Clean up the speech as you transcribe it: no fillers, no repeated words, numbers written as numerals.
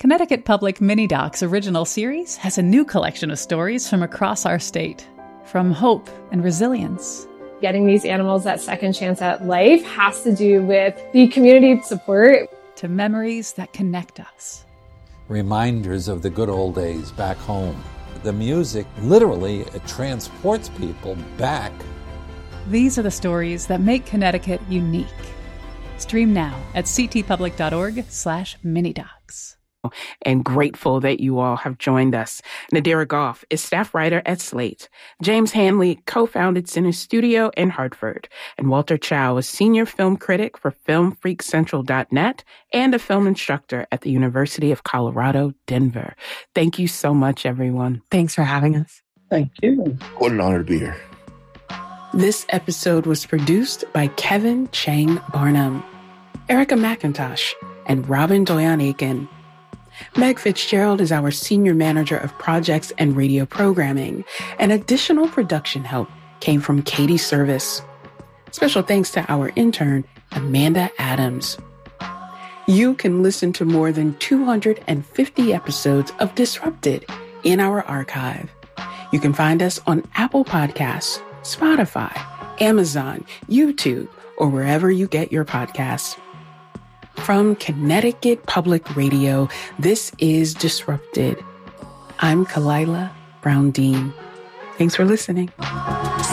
Connecticut Public Mini Docs original series has a new collection of stories from across our state, from hope and resilience. Getting these animals that second chance at life has to do with the community support. To memories that connect us. Reminders of the good old days back home. The music, literally, it transports people back. These are the stories that make Connecticut unique. Stream now at ctpublic.org/minidocs. And grateful that you all have joined us. Nadira Goff is staff writer at Slate. James Hanley co-founded Cine Studio in Hartford. And Walter Chow is senior film critic for FilmFreakCentral.net and a film instructor at the University of Colorado, Denver. Thank you so much, everyone. Thanks for having us. Thank you. What an honor to be here. This episode was produced by Kevin Chang Barnum, Erica McIntosh, and Robin Doyon-Aiken. Meg Fitzgerald is our Senior Manager of Projects and Radio Programming, and additional production help came from Katie Service. Special thanks to our intern, Amanda Adams. You can listen to more than 250 episodes of Disrupted in our archive. You can find us on Apple Podcasts, Spotify, Amazon, YouTube, or wherever you get your podcasts. From Connecticut Public Radio, this is Disrupted. I'm Kalila Brown-Dean. Thanks for listening.